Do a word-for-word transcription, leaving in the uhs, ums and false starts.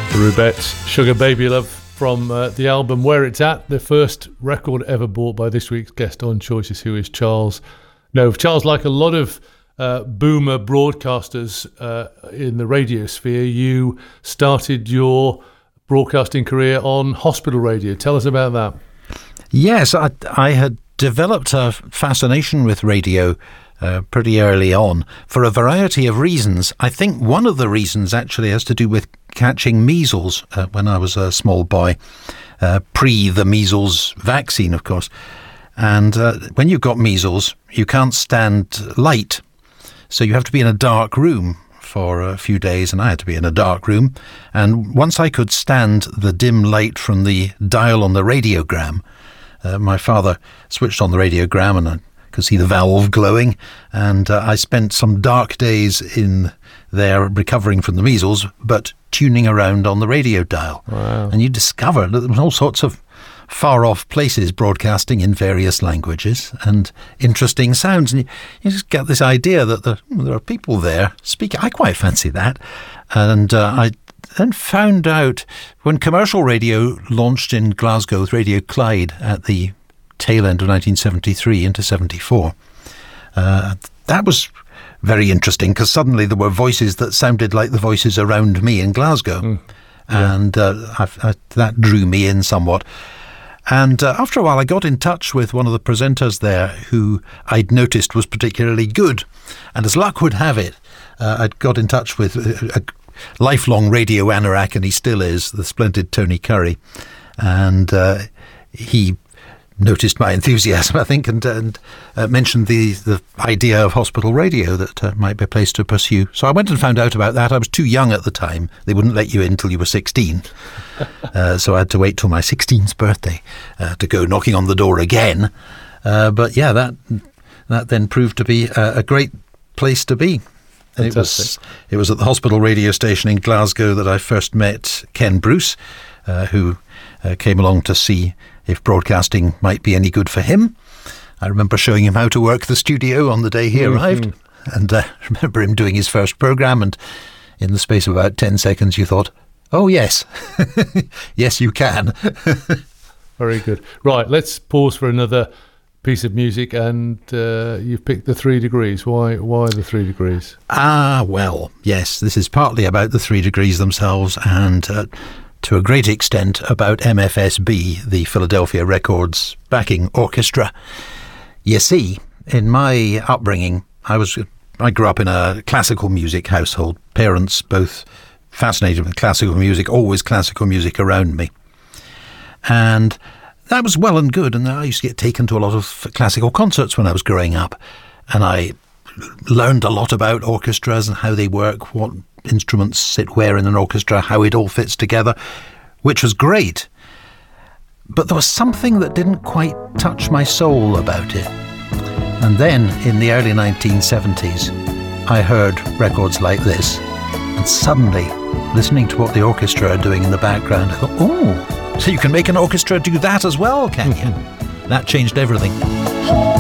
Rubettes, Sugar Baby Love from uh, the album Where It's At, the first record ever bought by this week's guest on Choices, who is Charles Nove. Charles, like a lot of uh, boomer broadcasters uh, in the radio sphere, you started your broadcasting career on hospital radio. Tell us about that. Yes, I, I had developed a fascination with radio Uh, pretty early on for a variety of reasons. I think one of the reasons actually has to do with catching measles uh, when I was a small boy, uh, pre the measles vaccine, of course. And uh, when you've got measles, you can't stand light, so you have to be in a dark room for a few days, and I had to be in a dark room. And once I could stand the dim light from the dial on the radiogram, uh, my father switched on the radiogram, and I could see the valve glowing, and uh, I spent some dark days in there recovering from the measles, but tuning around on the radio dial. Wow. And you discover that there was all sorts of far-off places broadcasting in various languages and interesting sounds, and you, you just get this idea that there, there are people there speaking. I quite fancy that. And uh, I then found out when commercial radio launched in Glasgow with Radio Clyde at the tail end of nineteen seventy-three into seventy-four. Uh, that was very interesting because suddenly there were voices that sounded like the voices around me in Glasgow. Mm, yeah. And uh, I, I, that drew me in somewhat. And uh, after a while I got in touch with one of the presenters there who I'd noticed was particularly good. And as luck would have it, uh, I'd got in touch with a, a lifelong radio anorak, and he still is, the splendid Tony Curry. And uh, he noticed my enthusiasm, I think, and, and uh, mentioned the, the idea of hospital radio that uh, might be a place to pursue. So I went and found out about that. I was too young at the time. They wouldn't let you in till you were sixteen. uh, so I had to wait till my sixteenth birthday uh, to go knocking on the door again. Uh, but yeah, that that then proved to be a, a great place to be. And it was, it was at the hospital radio station in Glasgow that I first met Ken Bruce, uh, who uh, came along to see if broadcasting might be any good for him. I remember showing him how to work the studio on the day he mm-hmm. arrived, and I uh, remember him doing his first programme, and in the space of about ten seconds you thought, oh yes, yes you can. Very good. Right, let's pause for another piece of music, and uh, you've picked The Three Degrees. Why, why The Three Degrees? Ah, well, yes, this is partly about the Three Degrees themselves, and uh, to a great extent about M F S B, the Philadelphia Records backing orchestra. You see, in my upbringing, I was I grew up in a classical music household. Parents both fascinated with classical music, always classical music around me. And that was well and good, and I used to get taken to a lot of classical concerts when I was growing up. And I learned a lot about orchestras and how they work, what instruments sit where in an orchestra, how it all fits together, which was great. But there was something that didn't quite touch my soul about it. And then in the early nineteen seventies, I heard records like this, and suddenly, listening to what the orchestra are doing in the background, I thought, oh, so you can make an orchestra do that as well, can you? That changed everything.